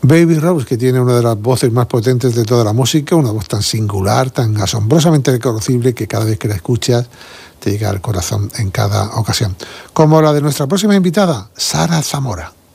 Baby Rose, que tiene una de las voces más potentes de toda la música, una voz tan singular, tan asombrosamente reconocible que cada vez que la escuchas te llega al corazón en cada ocasión. Como la de nuestra próxima invitada, Sara Zamora.